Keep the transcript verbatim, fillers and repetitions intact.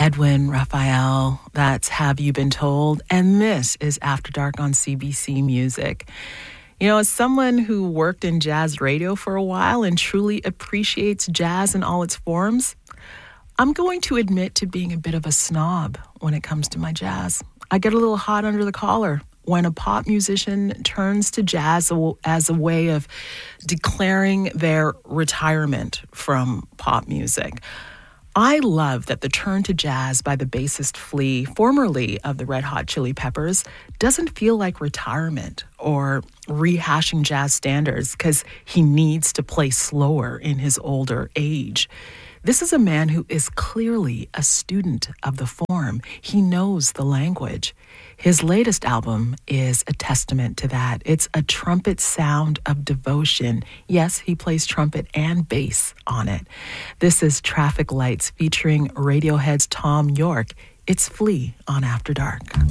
Edwin Raphael, that's Have You Been Told? And this is After Dark on C B C Music. You know, as someone who worked in jazz radio for a while and truly appreciates jazz in all its forms, I'm going to admit to being a bit of a snob when it comes to my jazz. I get a little hot under the collar when a pop musician turns to jazz as a way of declaring their retirement from pop music. I love that the turn to jazz by the bassist Flea, formerly of the Red Hot Chili Peppers, doesn't feel like retirement or rehashing jazz standards because he needs to play slower in his older age. This is a man who is clearly a student of the form. He knows the language. His latest album is a testament to that. It's a trumpet sound of devotion. Yes, he plays trumpet and bass on it. This is Traffic Lights featuring Radiohead's Thom Yorke. It's Flea on After Dark.